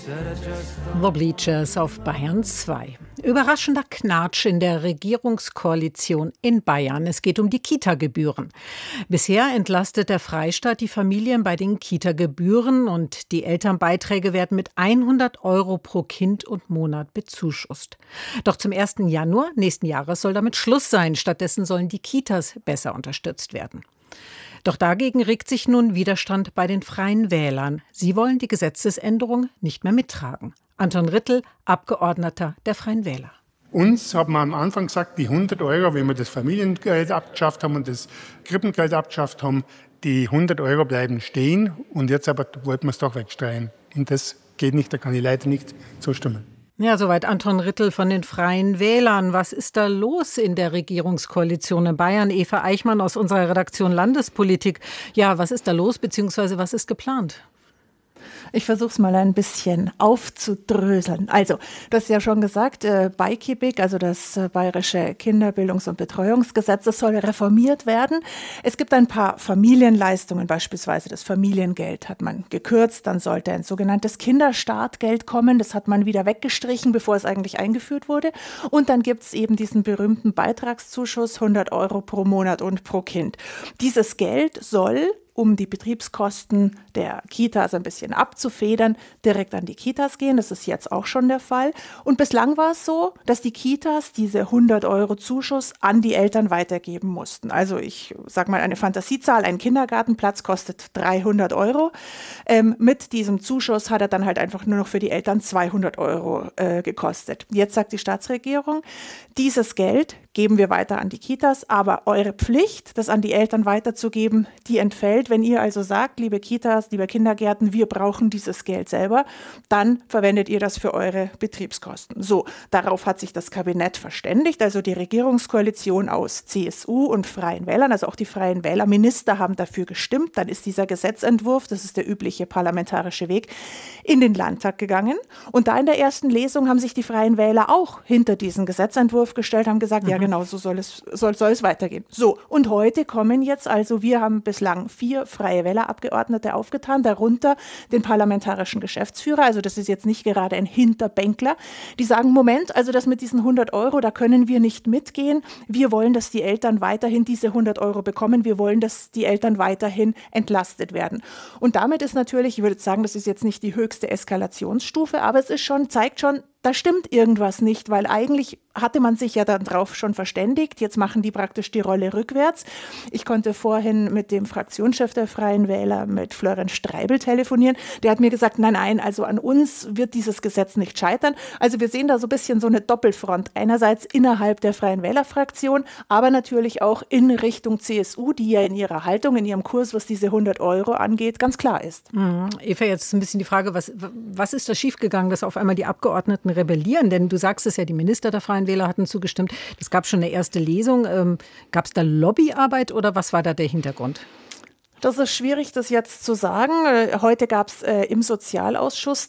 The Bleachers auf Bayern 2. Überraschender Knatsch in der Regierungskoalition in Bayern. Es geht um die Kita-Gebühren. Bisher entlastet der Freistaat die Familien bei den Kita-Gebühren und die Elternbeiträge werden mit 100 € pro Kind und Monat bezuschusst. Doch zum 1. Januar nächsten Jahres soll damit Schluss sein. Stattdessen sollen die Kitas besser unterstützt werden. Doch dagegen regt sich nun Widerstand bei den Freien Wählern. Sie wollen die Gesetzesänderung nicht mehr mittragen. Anton Rittel, Abgeordneter der Freien Wähler. Uns haben wir am Anfang gesagt, die 100 €, wenn wir das Familiengeld abgeschafft haben und das Krippengeld abgeschafft haben, die 100 € bleiben stehen. Und jetzt aber wollten wir es doch wegstreichen. Und das geht nicht, da kann ich leider nicht zustimmen. Ja, soweit Anton Rittel von den Freien Wählern. Was ist da los in der Regierungskoalition in Bayern? Eva Eichmann aus unserer Redaktion Landespolitik. Ja, was ist da los, beziehungsweise was ist geplant? Ich versuche es mal ein bisschen aufzudröseln. Also, du hast ja schon gesagt, BeiKiBig, also das Bayerische Kinderbildungs- und Betreuungsgesetz, das soll reformiert werden. Es gibt ein paar Familienleistungen, beispielsweise das Familiengeld hat man gekürzt, dann sollte ein sogenanntes Kinderstartgeld kommen, das hat man wieder weggestrichen, bevor es eigentlich eingeführt wurde. Und dann gibt es eben diesen berühmten Beitragszuschuss, 100 € pro Monat und pro Kind. Dieses Geld soll, um die Betriebskosten der Kitas ein bisschen abzufedern, direkt an die Kitas gehen. Das ist jetzt auch schon der Fall. Und bislang war es so, dass die Kitas diese 100 € Zuschuss an die Eltern weitergeben mussten. Also ich sage mal eine Fantasiezahl, ein Kindergartenplatz kostet 300 €. Mit diesem Zuschuss hat er dann halt einfach nur noch für die Eltern 200 € gekostet. Jetzt sagt die Staatsregierung, dieses Geld geben wir weiter an die Kitas, aber eure Pflicht, das an die Eltern weiterzugeben, die entfällt. Wenn ihr also sagt, liebe Kitas, liebe Kindergärten, wir brauchen dieses Geld selber, dann verwendet ihr das für eure Betriebskosten. So, darauf hat sich das Kabinett verständigt, also die Regierungskoalition aus CSU und Freien Wählern, also auch die Freien Wählerminister haben dafür gestimmt. Dann ist dieser Gesetzentwurf, das ist der übliche parlamentarische Weg, in den Landtag gegangen. Und da in der ersten Lesung haben sich die Freien Wähler auch hinter diesen Gesetzentwurf gestellt, haben gesagt, ja genau, so soll es weitergehen. So, und heute kommen jetzt, also wir haben bislang 4 Freie Wählerabgeordnete aufgetan, darunter den parlamentarischen Geschäftsführer, also das ist jetzt nicht gerade ein Hinterbänkler, die sagen, Moment, also das mit diesen 100 €, da können wir nicht mitgehen. Wir wollen, dass die Eltern weiterhin diese 100 € bekommen. Wir wollen, dass die Eltern weiterhin entlastet werden. Und damit ist natürlich, ich würde sagen, das ist jetzt nicht die höchste Eskalationsstufe, aber es ist schon, zeigt schon, da stimmt irgendwas nicht, weil eigentlich hatte man sich ja dann drauf schon verständigt. Jetzt machen die praktisch die Rolle rückwärts. Ich konnte vorhin mit dem Fraktionschef der Freien Wähler, mit Florian Streibel, telefonieren. Der hat mir gesagt, nein, also an uns wird dieses Gesetz nicht scheitern. Also wir sehen da so ein bisschen so eine Doppelfront. Einerseits innerhalb der Freien Wählerfraktion, aber natürlich auch in Richtung CSU, die ja in ihrer Haltung, in ihrem Kurs, was diese 100 € angeht, ganz klar ist. Eva, jetzt ein bisschen die Frage, was ist da schiefgegangen, dass auf einmal die Abgeordneten rebellieren? Denn du sagst es ja, die Minister der Freien Wähler hatten zugestimmt. Es gab schon eine erste Lesung. Gab es da Lobbyarbeit oder was war da der Hintergrund? Das ist schwierig, das jetzt zu sagen. Heute gab es im Sozialausschuss